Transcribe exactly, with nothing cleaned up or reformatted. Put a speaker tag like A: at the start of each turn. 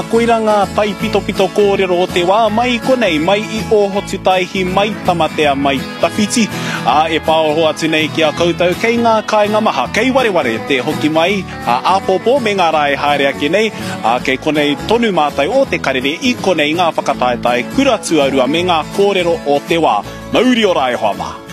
A: Koira ngā tai pito pito kōrero o te wā, mai konei, mai I o hotu taihi, mai tamatea, mai tawhiti. A e pāoho atu nei ki a koutou, kei ngā kāinga maha, kei wareware te hoki mai, a āpōpō me ngā rai haere ake nei, a kei konei tonu mātai o te karere, I konei ngā whakataetai, kura tuarua me ngā kōrero o te wā. Mauri ora e hoa maha.